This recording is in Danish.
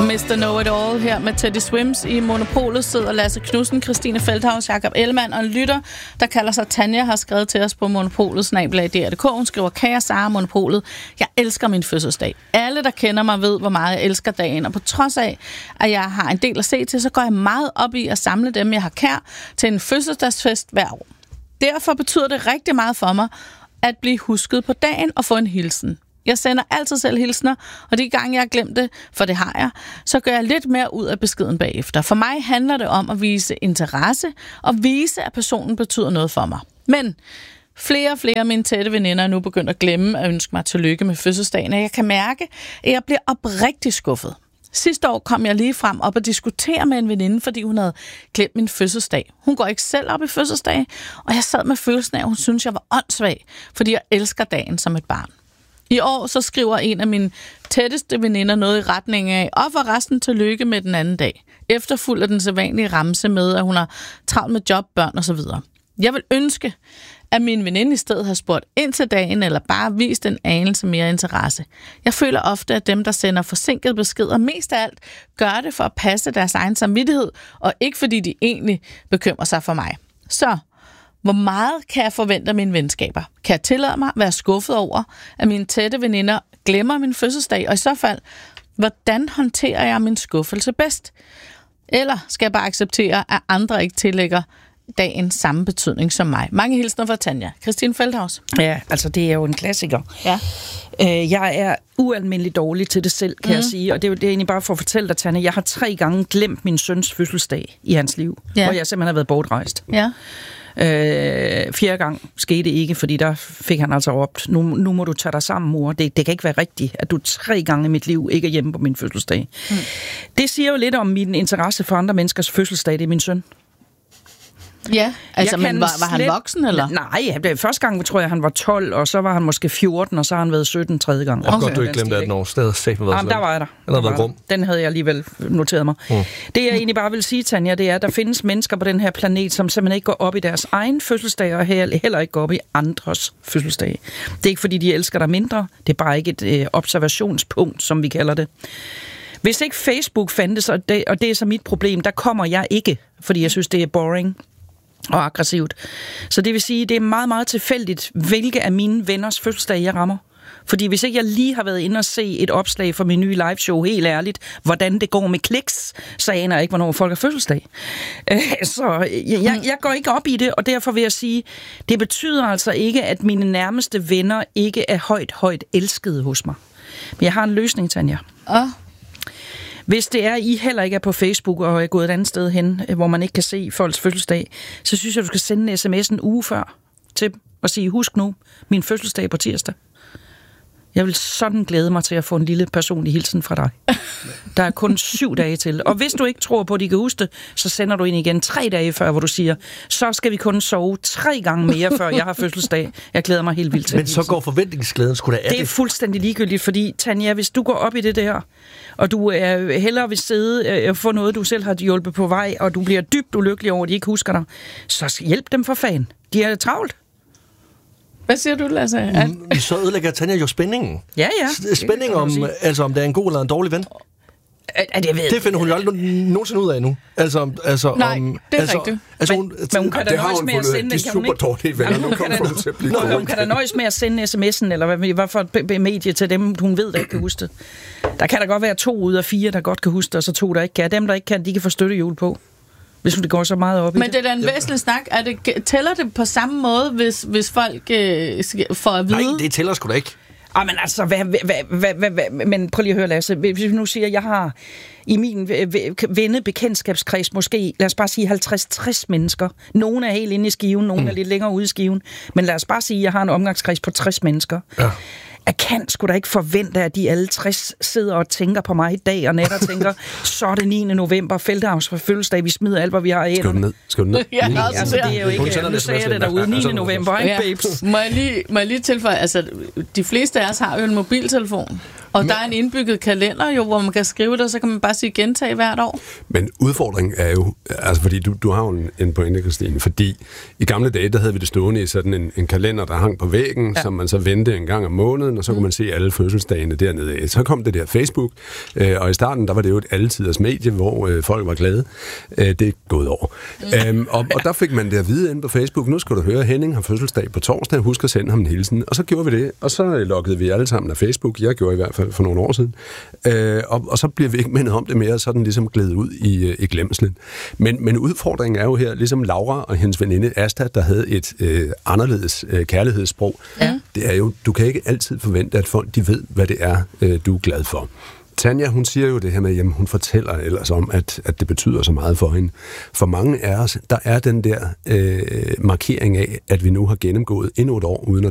Mr. Know-It-All her med Teddy Swims. I Monopolet sidder Lasse Knudsen, Christine Feldhaus, Jakob Ellemann og en lytter, der kalder sig Tanja, har skrevet til os på monopolet@dr.dk. Hun skriver: Kære Sara, Monopolet, jeg elsker min fødselsdag. Alle, der kender mig, ved, hvor meget jeg elsker dagen, og på trods af, at jeg har en del at se til, så går jeg meget op i at samle dem, jeg har kær, til en fødselsdagsfest hver år. Derfor betyder det rigtig meget for mig at blive husket på dagen og få en hilsen. Jeg sender altid selv hilsner, og de gange jeg har glemt det, for det har jeg, så gør jeg lidt mere ud af beskeden bagefter. For mig handler det om at vise interesse og vise, at personen betyder noget for mig. Men flere og flere af mine tætte veninder er nu begyndt at glemme at ønske mig tillykke med fødselsdagen, og jeg kan mærke, at jeg bliver oprigtigt skuffet. Sidste år kom jeg lige frem op og diskutere med en veninde, fordi hun havde glemt min fødselsdag. Hun går ikke selv op i fødselsdag, og jeg sad med følelsen af, at hun syntes, jeg var åndssvag, fordi jeg elsker dagen som et barn. I år så skriver en af mine tætteste veninder noget i retning af, og for resten tillykke med den anden dag. Efterfulgt af den sædvanlige ramse med, at hun har travlt med job, børn osv. Jeg vil ønske, at min veninde i stedet har spurgt ind til dagen, eller bare vist en anelse mere interesse. Jeg føler ofte, at dem, der sender forsinkede beskeder, mest af alt gør det for at passe deres egen samvittighed, og ikke fordi de egentlig bekymrer sig for mig. Så hvor meget kan jeg forvente af mine venskaber? Kan jeg tillade mig at være skuffet over, at mine tætte veninder glemmer min fødselsdag? Og i så fald, hvordan håndterer jeg min skuffelse bedst? Eller skal jeg bare acceptere, at andre ikke tillægger dagen samme betydning som mig? Mange hilsner fra Tanja. Christine Feldhaus. Ja, altså det er jo en klassiker. Ja. Jeg er ualmindelig dårlig til det selv, kan jeg sige. Og det er egentlig bare for at fortælle dig, Tanja. Jeg har 3 gange glemt min søns fødselsdag i hans liv. Ja. Hvor jeg simpelthen har været bortrejst. Ja. 4. gang skete ikke, fordi der fik han altså råbt, nu må du tage dig sammen, mor. Det kan ikke være rigtigt, at du 3 gange i mit liv ikke er hjemme på min fødselsdag. Det siger jo lidt om min interesse for andre menneskers fødselsdag. Det er min søn. Ja, altså, men var han voksen, eller? Nej, første gang tror jeg, han var 12, og så var han måske 14, og så har han været 17 tredje gang. Og godt, du ikke glemte, at nogen steder sagde været der var jeg der. Den havde jeg alligevel noteret mig. Det jeg egentlig bare vil sige, Tanja, det er, at der findes mennesker på den her planet, som simpelthen ikke går op i deres egen fødselsdag, og heller ikke går op i andres fødselsdag. Det er ikke, fordi de elsker dig mindre. Det er bare ikke et observationspunkt, som vi kalder det. Hvis ikke Facebook fandtes, og det er så mit problem, der kommer jeg ikke, fordi jeg synes, det er boring og aggressivt. Så det vil sige, det er meget, meget tilfældigt, hvilke af mine venners fødselsdag jeg rammer. Fordi hvis ikke jeg lige har været inde og se et opslag for min nye liveshow, helt ærligt, hvordan det går med kliks, så aner jeg ikke, hvornår folk har fødselsdag. Så jeg går ikke op i det, og derfor vil jeg sige, det betyder altså ikke, at mine nærmeste venner ikke er højt elskede hos mig. Men jeg har en løsning, Tanja. Hvis det er, I heller ikke er på Facebook og er gået et andet sted hen, hvor man ikke kan se folks fødselsdag, så synes jeg, du skal sende en sms en uge før til dem og sige, husk nu, min fødselsdag på tirsdag. Jeg vil sådan glæde mig til at få en lille personlig hilsen fra dig. Der er kun 7 dage til. Og hvis du ikke tror på, at de kan huske det, så sender du ind igen 3 dage før, hvor du siger, så skal vi kun sove 3 gange mere, før jeg har fødselsdag. Jeg glæder mig helt vildt til. Men så går forventningsglæden sgu da af det. Det er fuldstændig ligegyldigt, fordi Tanja, hvis du går op i det der, og du er hellere vil sidde og få noget, du selv har hjulpet på vej, og du bliver dybt ulykkelig over, at de ikke husker dig, så hjælp dem for fanden. De er travlt. Hvad siger du, Lasse? Så ødelægger Tanja jo spændingen. Ja. Spænding om det er en god eller en dårlig ven. Det finder hun jo aldrig nogensinde ud af nu. Nej, det er rigtigt. Men hun kan da nøjes med at sende det. Super dårlige venner. Hun kan da nøjes med at sende sms'en, eller hvad for et medie til dem, hun ved, der ikke kan huske det. Der kan der godt være 2 ud af 4, der godt kan huske det, og så 2, der ikke kan. Dem, der ikke kan, de kan få støttehjul på. Hvis det går så meget op i det. Men det er da en væsentlig snak. Tæller det på samme måde, hvis folk får at vide? Nej, det tæller sgu da ikke. Men altså, men prøv lige at høre, Lasse. Hvis vi nu siger, at jeg har i min vennebekendtskabskreds måske, lad os bare sige 50-60 mennesker. Nogle er helt inde i skiven, nogle er lidt længere ude i skiven. Men lad os bare sige, at jeg har en omgangskreds på 60 mennesker. Ja. Jeg kan sgu da ikke forvente, at de alle 60 sidder og tænker på mig i dag og nat og tænker, så er det 9. november, Feldhaus for fødselsdag, vi smider alt, hvad vi har af. Skal du ned? Ja, altså, det er jo ikke, nu sagde jeg det derude, 9. november, ikke, babes? Må jeg lige tilføje, altså, de fleste af os har jo en mobiltelefon, og der er en indbygget kalender jo, hvor man kan skrive det, og så kan man bare sige gentag hvert år. Men udfordringen er jo, altså fordi du har jo en pointe, Christine, fordi i gamle dage, der havde vi det stående i sådan en kalender, der hang på væggen, som man så vendte en gang om måneden, måneden, og så kunne man se alle fødselsdagene dernede. Så kom det der Facebook, og i starten, der var det jo et alletiders medie, hvor folk var glade. Det er gået over. Og der fik man det at vide inde på Facebook. Nu skal du høre, Henning har fødselsdag på torsdag. Husk at sende ham en hilsen. Og så gjorde vi det, og så loggede vi alle sammen af Facebook. Jeg gjorde i hvert fald for nogle år siden. Og så bliver vi ikke mindet om det mere, så er den ligesom glædet ud i glemslen. Men udfordringen er jo her, ligesom Laura og hendes veninde Asta, der havde et anderledes kærlighedssprog. Ja. Det er jo, du kan ikke altid forvente, at folk de ved, hvad det er, du er glad for. Tanja, hun siger jo det her med, jamen hun fortæller ellers om, at det betyder så meget for hende. For mange af os, der er den der markering af, at vi nu har gennemgået endnu et år uden at